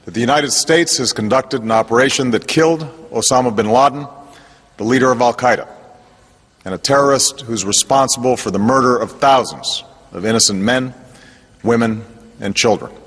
that the United States has conducted an operation that killed Osama bin Laden, the leader of al-Qaeda, and a terrorist who's responsible for the murder of thousands of innocent men, women, and children.